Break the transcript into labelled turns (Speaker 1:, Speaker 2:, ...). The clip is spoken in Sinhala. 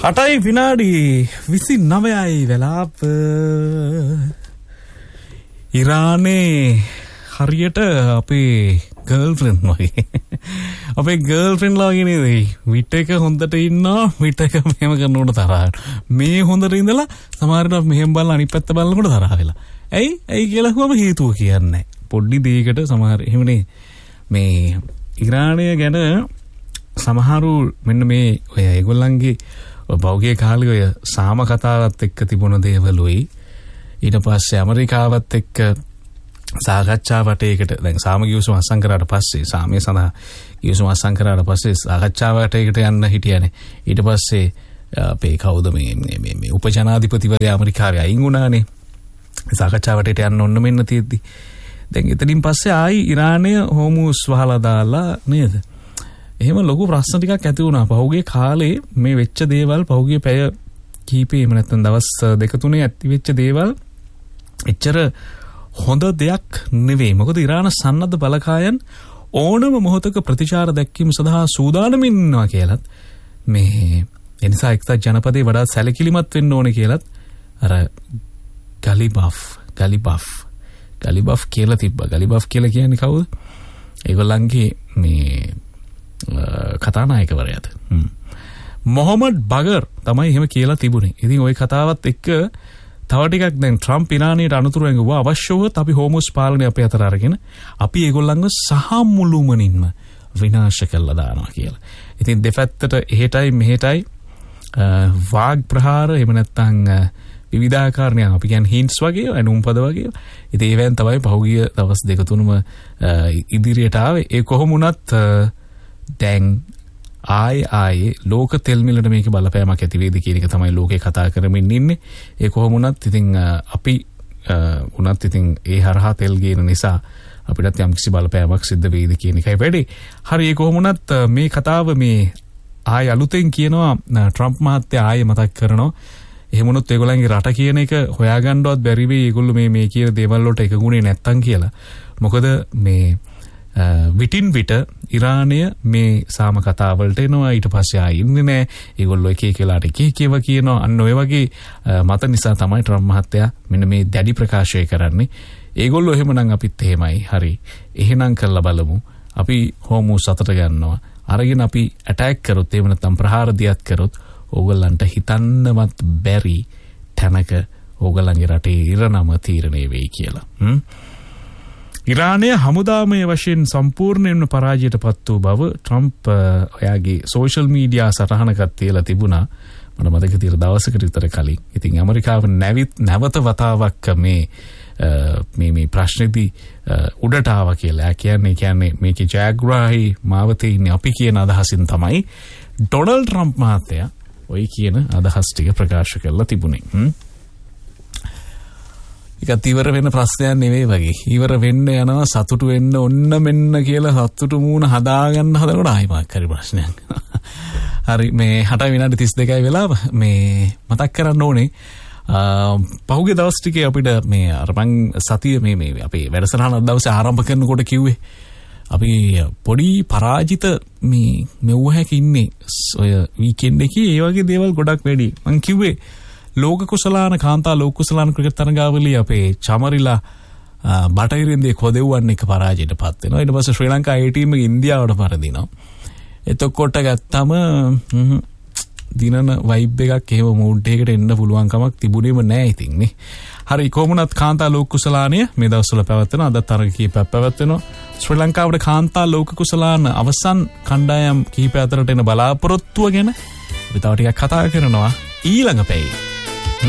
Speaker 1: 8යි විනාඩි 29යි වෙලාව. ඉරානේ හරියට අපේ ගර්ල්ෆ්‍රෙන්ඩ් වගේ. අපේ ගර්ල්ෆ්‍රෙන්ඩ් ලා වගේ නේද? විට එක හොඳට ඉන්නවා, විට එක මෙහෙම කරනකොට තරහ. මේ හොඳට ඉඳලා සමහරවිට මෙහෙම බලලා අනිත් පැත්ත බලනකොට තරහ වෙලා. ඇයි කියලා කිව්වම හේතුව කියන්නේ. පොඩි දෙයකට සමහර එහෙමනේ මේ ඉරානය ගැන සමහරු මෙන්න මේ ඔය ඒගොල්ලන්ගේ බෞගේ කාලේ ඔය සාම කතාවත් එක්ක තිබුණ දේවලුයි ඊට පස්සේ ඇමරිකාවත් එක්ක සාකච්ඡා වටේකට දැන් සාම ගිවිසුම අත්සන් කරාට පස්සේ සාමයේ සඳහා ගිවිසුම අත්සන් කරාට පස්සේ සාකච්ඡා වටේකට යන්න හිටියානේ. ඊට පස්සේ අපේ කවුද මේ උපජනාධිපතිවරයා ඇමරිකාවේ අයින් වුණානේ. සාකච්ඡා වටේට යන්න ඔන්න මෙන්න තියෙද්දි දැන් එතනින් පස්සේ ආයි ඉරානය හෝමුස් වහලා දාලා නේද? එහෙම ලොකු ප්‍රශ්න ටිකක් ඇති වුණා. පහුගිය කාලේ මේ වෙච්ච දේවල් පහුගිය පැය කීපෙම නැත්නම් දවස් 2-3 ඇති වෙච්ච දේවල් එච්චර හොඳ දෙයක් නෙවෙයි. මොකද ඉරාන සන්නද්ධ බලකායන් ඕනම මොහොතක ප්‍රතිචාර දැක්වීම සඳහා සූදානම් ඉන්නවා කියලත් මේ එනිසා එක්සත් ජනපදයේ වඩා සැලකිලිමත් වෙන්න ඕනේ කියලත් අර ගලිබෆ් කියලා තිබ්බා. ගලිබෆ් කියලා කියන්නේ කවුද? ඒගොල්ලන්ගේ මේ කතානායකවරයාද මොහමඩ් බගර් තමයි එහෙම කියලා තිබුණේ. ඉතින් ওই කතාවත් එක්ක තව ටිකක් දැන් ට්‍රම්ප් ඉරානයට අනුතුරු ඇඟුවා අවශ්‍යව අපි හෝමුස් පාලනය අපේ අතර අරගෙන අපි ඒගොල්ලන්ව සහ මුළුමනින්ම විනාශ කළා දානවා කියලා. ඉතින් දෙපැත්තට එහෙටයි මෙහෙටයි වාග් ප්‍රහාර එහෙම නැත්නම් විවිධාකාරණයක් අපි කියන්නේ හින්ට්ස් වගේ අනුම්පද වගේ. ඉතින් ඒවෙන් තමයි පහුගිය දවස් 2-3ම ඉදිරියට ආවේ. ඒ කොහොම වුණත් දැන් ආයේ ලෝක තෙල් මිලට මේක බලපෑමක් ඇති වේද කියන එක තමයි ලෝකේ කතා කරමින් ඉන්නේ. ඒ කොහොම වුණත් ඉතින් අපි උනත් ඉතින් ඒ හරහා තෙල් ගේන නිසා අපිටත් යම්කිසි බලපෑමක් සිද්ධ වේද කියන එකයි වැඩි. හරි ඒ කොහොම වුණත් මේ කතාව මේ ආය අලුතෙන් කියනවා ට්‍රම්ප් මහත්තයා ආයේ මතක් කරනවා. එහෙම වුණොත් ඒගොල්ලන්ගේ රට කියන එක හොයාගන්නවත් බැරි වෙයි ඒගොල්ලෝ මේ කියන දේවල් වලට එකගුණේ නැත්තම් කියලා. මොකද මේ විටින් විට ඉරානය මේ සාම කතාවලට එනවා. ඊට පස්සේ ආයෙ ඉන්නේ නැහැ. ඒගොල්ලෝ එක වෙලාවට එක කියනවා. අන්න ඔය වගේ මත නිසා තමයි ට්‍රම්ප් මහත්තයා මෙන්න මේ දැඩි ප්‍රකාශය කරන්නේ. ඒගොල්ලෝ එහෙමනම් අපිත් එහෙමයි. හරි. එහෙනම් කරලා බලමු. අපි හෝමුස් අතට ගන්නවා. අරගෙන අපි ඇටැක් කරොත් එහෙම නැත්නම් ප්‍රහාර දියත් කරොත් ඕගොල්ලන්ට හිතන්නවත් බැරි තැනක ඕගොල්ලන්ගේ රටේ ඉරණම තීරණය වෙයි කියලා. ඉරානය හමුදාමය වශයෙන් සම්පූර්ණයෙන්ම පරාජයට පත් වූ බව ට්‍රම්ප් ඔයාගේ සෝෂල් මීඩියා සටහනකත් තියලා තිබුණා. මට මතක තියෙන දවසකට විතර කලින්. ඉතින් ඇමරිකාව නැවත වතාවක් මේ ප්‍රශ්නේදී උඩට ආවා කියලා. කියන්නේ මේකේ ජයග්‍රාහී මාවතේ ඉන්නේ අපි කියන අදහසින් තමයි ඩොනල්ඩ් ට්‍රම්ප් මහත්තයා ඔය කියන අදහස් ටික ප්‍රකාශ කරලා තිබුණේ. ඒකත් ඉවර වෙන ප්‍රශ්නයක් නෙවෙයි වගේ. ඉවර වෙන්න යනවා සතුටු වෙන්න ඔන්න මෙන්න කියලා සතුටු මූණ හදාගන්න හදනකොට ආයි මාක් හරි ප්‍රශ්නයක්. හරි මේ 8 විනාඩි 32යි වෙලාව මේ මතක් කරන්න ඕනේ. පහුගිය දවස් ටිකේ අපිට මේ අර මං සතිය මේ අපේ වැඩසටහන දවසේ ආරම්භ කරනකොට කිව්වේ අපි පොඩි පරාජිත මේ මෙව්වහක ඉන්නේ ඔය වීකෙන්ඩ් එකේ ඒ වගේ දේවල් ගොඩක් වැඩි. මං කිව්වේ ලෝක කුසලාන කාන්තා ලෝක කුසලාන ක්‍රිකට් තරගාවලිය අපේ චමරිලා බටහිරින්දී කොදෙව්වන් එක පරාජයට පත් වෙනවා. ඊට පස්සේ ශ්‍රී ලංකා ඒ ටීම් එක ඉන්දියාවට පරදිනවා. එතකොට ගත්තම දිනන වයිබ් එකක් එහෙම මූඩ් එකකට එන්න පුළුවන් කමක් තිබුණේම නැහැ ඉතින් නේ. හරි කොහොමුණත් කාන්තා ලෝක කුසලානිය මේ දවස්වල පැවැත්වෙන අද තරග කීපයක් පැවැත්වෙනවා. ශ්‍රී ලංකාවට කාන්තා ලෝක කුසලාන අවසන් කණ්ඩායම් කීප අතරට එන බලාපොරොත්තුව ගැන අපි තව ටිකක් කතා කරනවා ඊළඟ පැයේ.